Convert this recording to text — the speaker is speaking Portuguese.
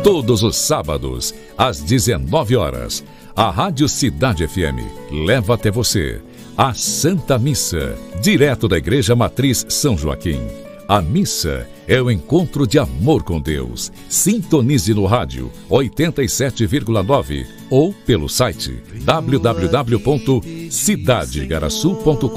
Todos os sábados, às 19 horas, a Rádio Cidade FM leva até você a Santa Missa, direto da Igreja Matriz São Joaquim. A missa é o encontro de amor com Deus. Sintonize no rádio 87,9 ou pelo site www.cidadeigaraçu.com.